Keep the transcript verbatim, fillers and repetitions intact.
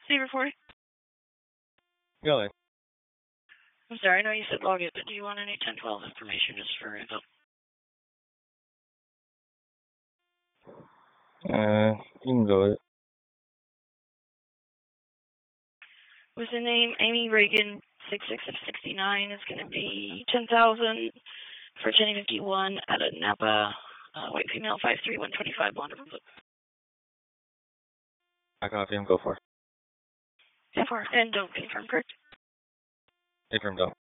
Saber forty. Go ahead. I'm sorry, I know you said log it, but do you want any ten twelve information just for info? Uh, you can go with it. With the name Amy Reagan six six six nine is going to be ten thousand for Jenny fifty-one at a Napa, uh, white female five three one twenty-five blonde. I copy him. Go for it. Ten four and don't confirm, correct? Confirm, don't.